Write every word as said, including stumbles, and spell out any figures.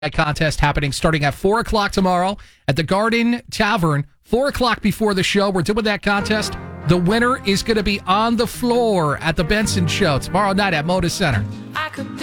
contest happening starting at four o'clock tomorrow at the Garden Tavern. four o'clock before the show. We're doing that contest. The winner is going to be on the floor at the Benson Show tomorrow night at Moda Center.